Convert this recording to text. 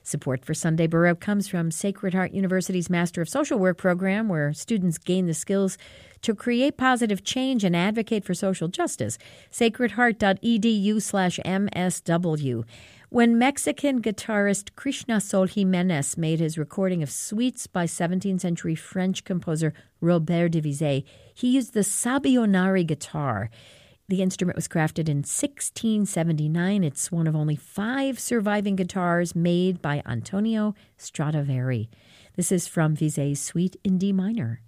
Support for Sunday Baroque comes from Sacred Heart University's Master of Social Work program, where students gain the skills to create positive change and advocate for social justice. sacredheart.edu/MSW. When Mexican guitarist Krishna Sol Jimenez made his recording of suites by 17th century French composer Robert de Vizet, he used the Sabionari guitar. The instrument was crafted in 1679. It's one of only 5 surviving guitars made by Antonio Stradivari. This is from Vizet's Suite in D minor.